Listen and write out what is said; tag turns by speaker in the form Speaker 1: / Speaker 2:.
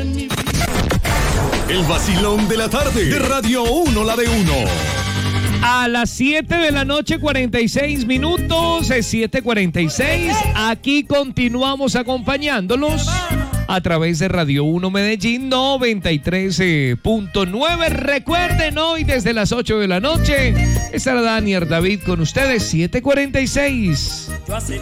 Speaker 1: El vacilón de la tarde de Radio 1, la de 1.
Speaker 2: A las 7 de la noche, 46 minutos, es 7:46. Aquí continuamos acompañándolos a través de Radio 1 Medellín 93.9. Recuerden, hoy desde las 8 de la noche estará Daniel David con ustedes, 7:46.